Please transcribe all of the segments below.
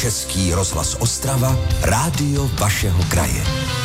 Český rozhlas Ostrava, rádio vašeho kraje.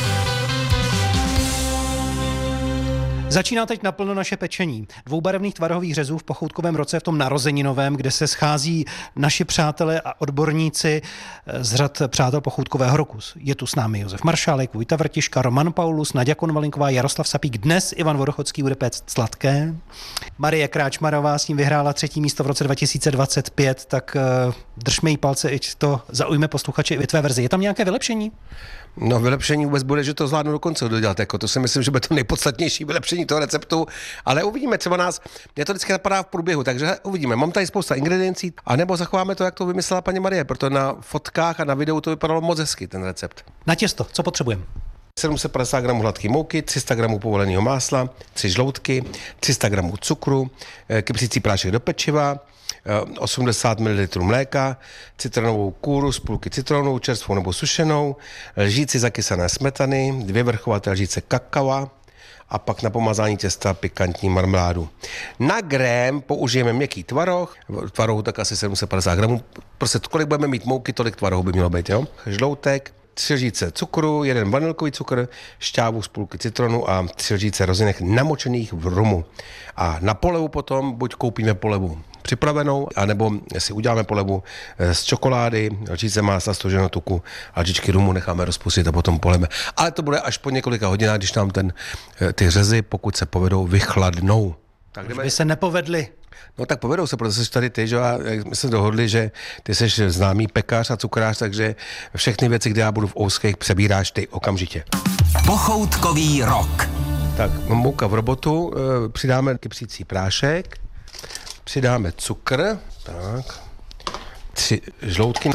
Začíná teď naplno naše pečení. Dvoubarevných tvarohových řezů v pochoutkovém roce, v tom narozeninovém, kde se schází naši přátelé a odborníci z řad přátel pochoutkového roku. Je tu s námi Josef Maršálek, Vojta Vrtiška, Roman Paulus, Naďa Konvalinková, Jaroslav Sapík. Dnes Ivan Vodochodský bude péct sladké. Marie Kráčmarová s ním vyhrála 3. místo v roce 2025, tak držme jí palce, ať to zaujme posluchače i ve tvé verzi. Je tam nějaké vylepšení? No, vylepšení vůbec bude, že to zvládnu do konce dodělat. Jako, to si myslím, že bude to nejpodstatnější vylepšení toho receptu, ale uvidíme, třeba mě to vždycky napadá v průběhu, takže uvidíme. Mám tady spousta ingrediencí, anebo zachováme to, jak to vymyslela paní Marie, protože na fotkách a na videu to vypadalo moc hezky, ten recept. Na těsto, co potřebujeme? 750 gramů hladké mouky, 300 gramů povoleného másla, 3 žloutky, 300 gramů cukru, kypřící prášek do pečiva, 80 ml mléka, citronovou kůru z půlky citronu, čerstvou nebo sušenou, lžíci zakysané smetany, 2 vrchovaté lžíce kakava a pak na pomazání těsta pikantní marmeládu. Na grém použijeme měkký tvaroh, tvarohu tak asi 750 gramů, prostě kolik budeme mít mouky, tolik tvarohu by mělo být, jo? Žloutek, 3 lžíce cukru, 1 vanilkový cukr, šťávu z půlky citronu a 3 lžíce rozinek namočených v rumu. A na polevu potom buď koupíme polevu připravenou, anebo si uděláme polevu z čokolády, lžíce másla, stoženého tuku a lžičky rumu necháme rozpustit a potom poleme. Ale to bude až po několika hodinách, když nám ty řezy, pokud se povedou, vychladnou. Tak by se nepovedly. No tak povedou se, protože jsi tady ty, že my jsme dohodli, že ty jsi známý pekař a cukrář, takže všechny věci, kde já budu v Ouských, přebíráš ty okamžitě. Pochoutkový rok. Tak, mouka v robotu, přidáme kypřící prášek, přidáme cukr, tak, 3 žloutky,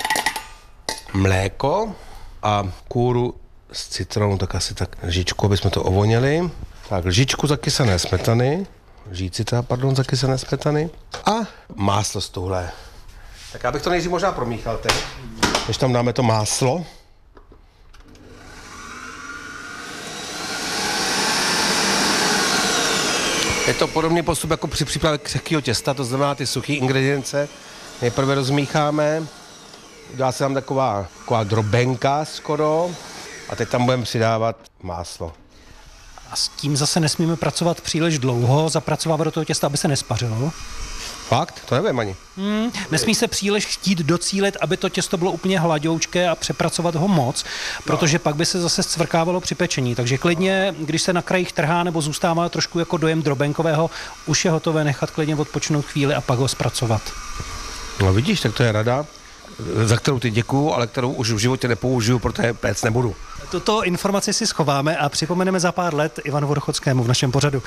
mléko a kůru s citronou, tak asi tak lžičku, aby jsme to ovonili. Tak, lžičku zakysané smetany, zakysané smetany a máslo z tuhle. Tak já bych to nejdřív možná promíchal teď, než tam dáme to máslo. Je to podobný postup jako při přípravě křehkého těsta, to znamená ty suché ingredience. Nejprve rozmícháme, dá se tam taková drobenka skoro a teď tam budeme přidávat máslo. A s tím zase nesmíme pracovat příliš dlouho, zapracovávat do toho těsta, aby se nespařilo. Fakt? To nevím ani. Nesmí se příliš chtít docílit, aby to těsto bylo úplně hladoučké a přepracovat ho moc, protože pak by se zase scvrkávalo při pečení. Takže klidně, když se na krajích trhá nebo zůstává trošku jako dojem drobenkového, už je hotové nechat klidně odpočinout chvíli a pak ho zpracovat. No vidíš, tak to je rada, za kterou ty děkuju, ale kterou už v životě nepoužiju, protože péct nebudu. Tuto informaci si schováme a připomeneme za pár let Ivanu Vodochodskému v našem pořadu.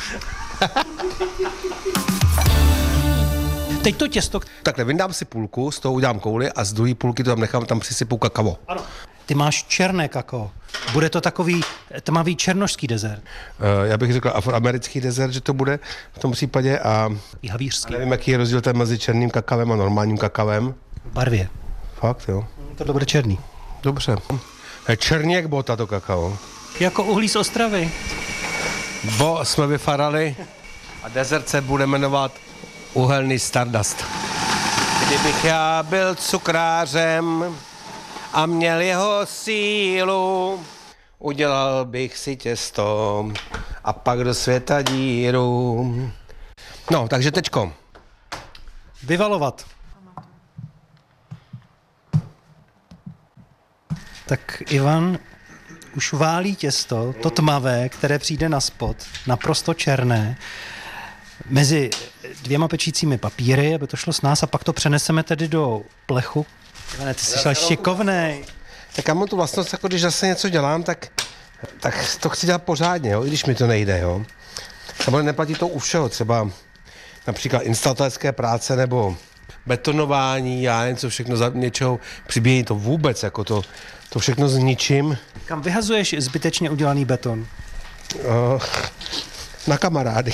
Teď to těsto... Takhle, vyndám si půlku, z toho udělám kouli a z druhé půlky to tam nechám, tam přisypu kakao. Ano. Ty máš černé kakao. Bude to takový tmavý černošský dezert. Já bych řekl afroamerický dezert, že to bude v tom případě a havířský. Nevím, jaký je rozdíl mezi černým kakavem a normálním kakavem. V barvě. Fakt, jo. To bude černý. Dobře. Černý jak bota to kakao. Jako uhlí z Ostravy. Bo jsme vyfarali a dezert se bude jmenovat Uhelný Stardust. Kdybych já byl cukrářem a měl jeho sílu, udělal bych si těsto a pak do světa díru. No, takže tečko. Vyvalovat. Tak Ivan už válí těsto, to tmavé, které přijde na spod, naprosto černé, mezi 2 pečícími papíry, aby to šlo s nás, a pak to přeneseme tedy do plechu. Ivane, ty jsi šel šikovnej. Tak já mám tu vlastnost, jako když zase něco dělám, tak to chci dělat pořádně, jo? I když mi to nejde. Jo? Samozřejmě neplatí to u všeho, třeba například instalatérské práce nebo betonování, já něco všechno za něčeho přibíjí to vůbec, jako to všechno zničím. Kam vyhazuješ zbytečně udělaný beton? Na kamarády.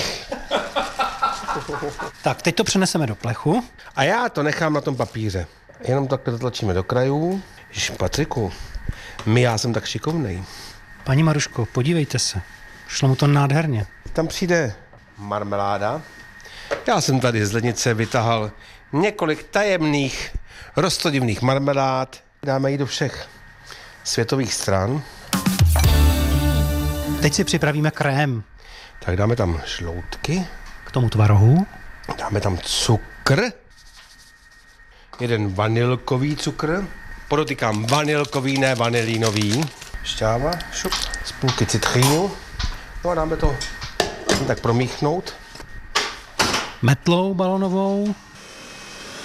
Tak, teď to přeneseme do plechu. A já to nechám na tom papíře. Jenom takhle zatlačíme do krajů. Ježiš, Patriku, já jsem tak šikovnej. Paní Maruško, podívejte se. Šlo mu to nádherně. Tam přijde marmeláda. Já jsem tady z lednice vytahal několik tajemných roztodivných marmelád. Dáme ji do všech světových stran. Teď si připravíme krém. Tak dáme tam žloutky. K tomu tvarohu. Dáme tam cukr. Jeden vanilkový cukr. Podotýkám vanilkový, ne vanilínový. Šťáva, šup, z půlky citrínu. No a dáme to tak promíchnout. Metlou balonovou.